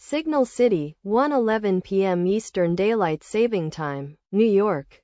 Signal City, 1:11 p.m. Eastern Daylight Saving Time, New York.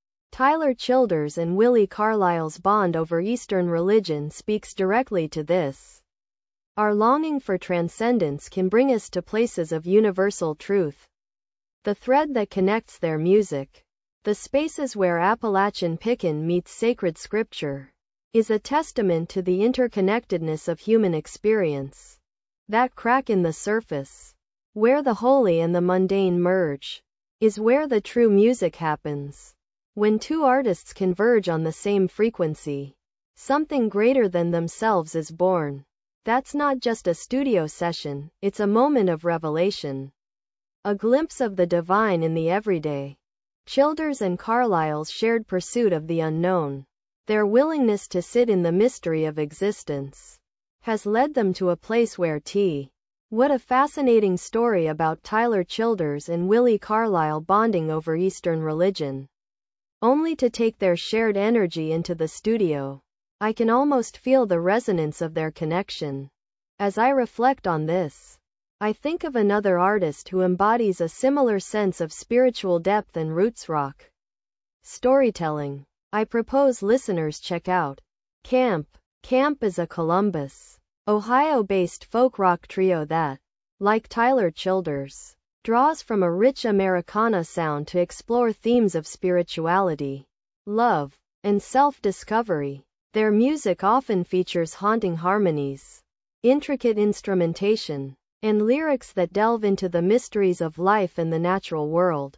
Tyler Childers and Willie Carlisle's bond over Eastern religion speaks directly to this. Our longing for transcendence can bring us to places of universal truth. The thread that connects their music, the spaces where Appalachian Pickin meets sacred scripture, is a testament to the interconnectedness of human experience. That crack in the surface, where the holy and the mundane merge, is where the true music happens. When two artists converge on the same frequency, something greater than themselves is born. That's not just a studio session, it's a moment of revelation. A glimpse of the divine in the everyday. Childers and Carlisle's shared pursuit of the unknown, their willingness to sit in the mystery of existence, has led them to a place where What a fascinating story about Tyler Childers and Willie Carlisle bonding over Eastern religion. Only to take their shared energy into the studio. I can almost feel the resonance of their connection. As I reflect on this, I think of another artist who embodies a similar sense of spiritual depth and roots rock storytelling. I propose listeners check out Camp. Camp is a Columbus, Ohio-based folk rock trio that, like Tyler Childers, draws from a rich Americana sound to explore themes of spirituality, love, and self-discovery. Their music often features haunting harmonies, intricate instrumentation, and lyrics that delve into the mysteries of life and the natural world.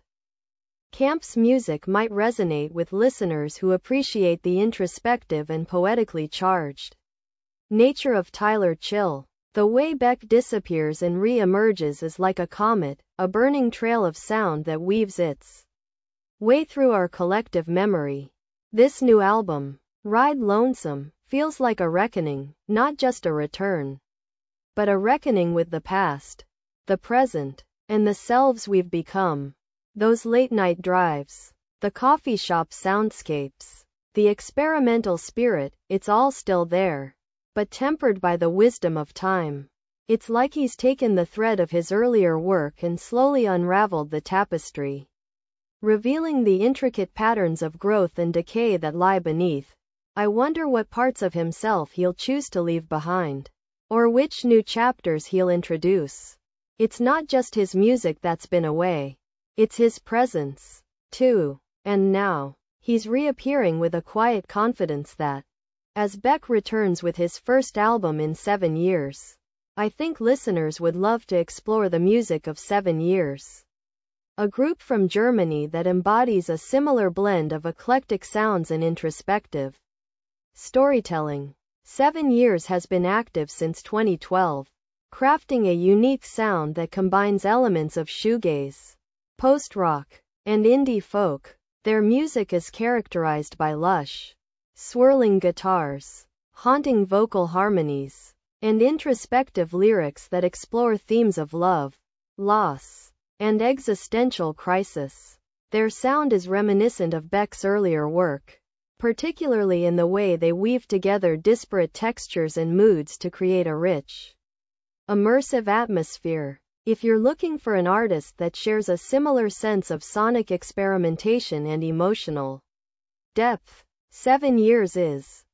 Camp's music might resonate with listeners who appreciate the introspective and poetically charged nature of Tyler Chill. The way Beck disappears and re-emerges is like a comet, a burning trail of sound that weaves its way through our collective memory. This new album, Ride Lonesome, feels like a reckoning, not just a return, but a reckoning with the past, the present, and the selves we've become. Those late-night drives, the coffee shop soundscapes, the experimental spirit, it's all still there, but tempered by the wisdom of time. It's like he's taken the thread of his earlier work and slowly unraveled the tapestry, revealing the intricate patterns of growth and decay that lie beneath. I wonder what parts of himself he'll choose to leave behind, or which new chapters he'll introduce. It's not just his music that's been away. It's his presence, too. And now, he's reappearing with a quiet confidence that, as Beck returns with his first album in 7 years, I think listeners would love to explore the music of 7 years. A group from Germany that embodies a similar blend of eclectic sounds and introspective storytelling. 7 years has been active since 2012, crafting a unique sound that combines elements of shoegaze, post-rock, and indie folk. Their music is characterized by lush, swirling guitars, haunting vocal harmonies, and introspective lyrics that explore themes of love, loss, and existential crisis. Their sound is reminiscent of Beck's earlier work, particularly in the way they weave together disparate textures and moods to create a rich, immersive atmosphere. If you're looking for an artist that shares a similar sense of sonic experimentation and emotional depth, 7 years is